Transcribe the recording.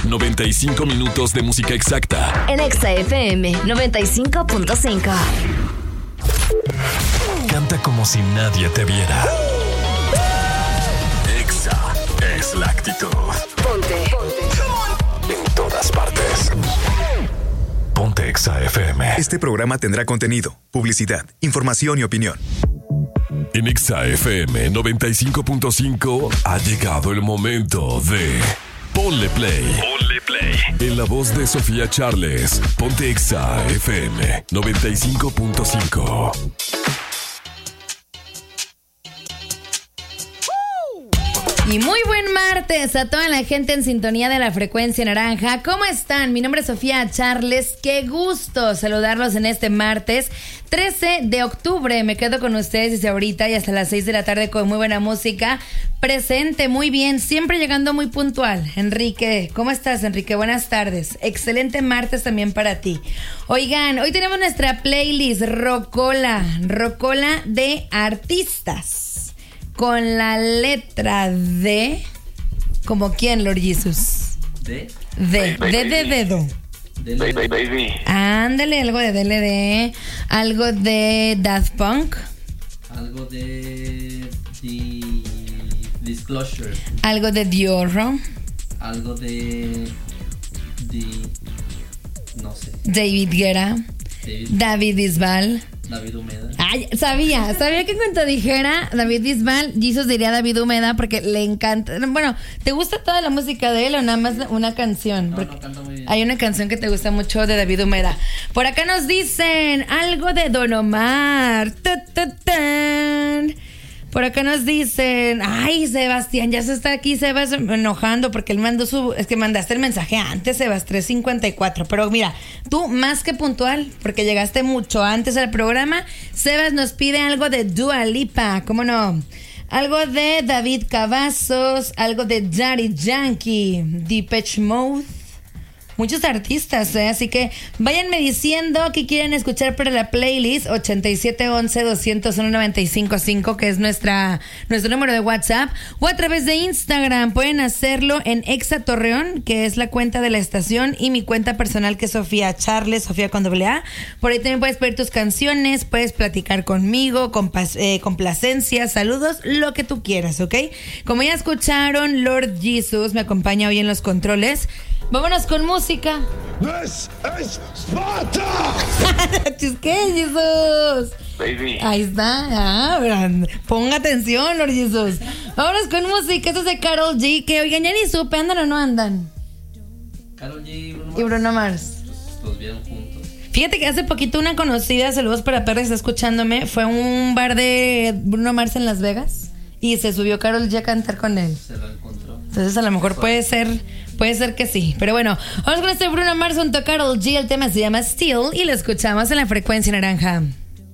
95 minutos de música exacta. En Exa FM 95.5. Canta como si nadie te viera. Exa es la actitud. Ponte. En todas partes. Ponte Exa FM. Este programa tendrá contenido, publicidad, información y opinión. En Exa FM 95.5 ha llegado el momento de Ponle Play. Ponle Play. En la voz de Sofía Charles, Ponte Exa FM 95.5. Y muy buen martes a toda la gente en sintonía de la frecuencia naranja. ¿Cómo están? Mi nombre es Sofía Charles. Qué gusto saludarlos en este martes 13 de octubre. Me quedo con ustedes desde ahorita y hasta las 6 de la tarde con muy buena música. Presente, muy bien, siempre llegando muy puntual. Enrique, ¿cómo estás, Enrique? Buenas tardes. Excelente martes también para ti. Oigan, hoy tenemos nuestra playlist Rocola de artistas. Con la letra D, ¿como quién, Lord Jesus? ¿De? De dedo. Baby. Ándale, algo de DLD, algo de Daft Punk. Algo de Disclosure. Algo de Diorro. Algo de no sé. David Guerra. David Bisbal. David Humeda. Ay, sabía que en cuanto dijera David Bisbal, Jesus diría David Humeda porque le encanta. Bueno, ¿te gusta toda la música de él o nada más una canción? No, canta muy bien. Hay una canción que te gusta mucho de David Humeda. Por acá nos dicen algo de Don Omar. Por acá nos dicen, ay, Sebastián, ya se está aquí Sebas enojando porque él mandó es que mandaste el mensaje antes, Sebas, 3:54. Pero mira, tú más que puntual, porque llegaste mucho antes al programa. Sebas nos pide algo de Dua Lipa, ¿cómo no? Algo de David Cavazos, algo de Daddy Yankee, Depeche Mode. Muchos artistas, así que váyanme diciendo qué quieren escuchar para la playlist 8711-201-955, que es nuestro número de WhatsApp, o a través de Instagram. Pueden hacerlo en Exa Torreón, que es la cuenta de la estación, y mi cuenta personal, que es Sofía Charles, Sofía con AA. Por ahí también puedes pedir tus canciones, puedes platicar conmigo, complacencias, saludos, lo que tú quieras, ¿ok? Como ya escucharon, Lord Jesus me acompaña hoy en los controles. Vámonos con música. This is Sparta. ¿Qué, Jesus? Baby. Ahí está. Ponga atención, Lord Jesus. Vámonos con música. Esto es de Karol G. Que oigan, ya ni supe, ¿andan o no andan? Karol G y Bruno Mars. Los vieron juntos. Fíjate que hace poquito una conocida, saludos para Perra, está escuchándome, fue a un bar de Bruno Mars en Las Vegas y se subió Karol G a cantar con él. Se lo encontró. Entonces a lo mejor puede ser que sí. Pero bueno, vamos con este Bruno Mars junto a Karol G. El tema se llama Still y lo escuchamos en la frecuencia naranja.